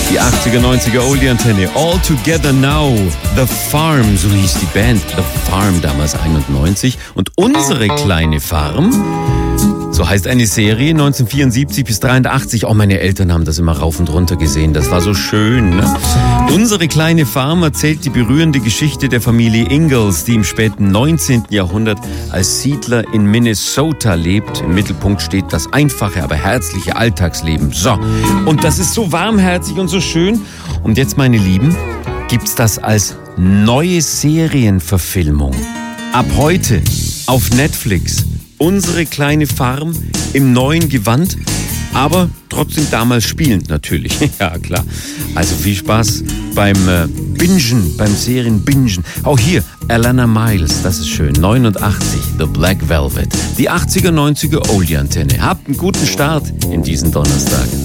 Die 80er, 90er Oldie-Antenne. All Together Now. The Farm, so hieß die Band. The Farm, damals 91. Und unsere kleine Farm, so heißt eine Serie, 1974 bis 83. Oh, meine Eltern haben das immer rauf und runter gesehen. Das war so schön, ne? Unsere kleine Farm erzählt die berührende Geschichte der Familie Ingalls, die im späten 19. Jahrhundert als Siedler in Minnesota lebt. Im Mittelpunkt steht das einfache, aber herzliche Alltagsleben. So, und das ist so warmherzig und so schön. Und jetzt, meine Lieben, gibt's das als neue Serienverfilmung. Ab heute auf Netflix. Unsere kleine Farm im neuen Gewand, aber trotzdem damals spielend natürlich. Ja, klar. Also viel Spaß beim Bingen, beim Serienbingen. Auch hier, Alana Miles, das ist schön. 89, The Black Velvet. Die 80er, 90er Oldie-Antenne. Habt einen guten Start in diesen Donnerstag.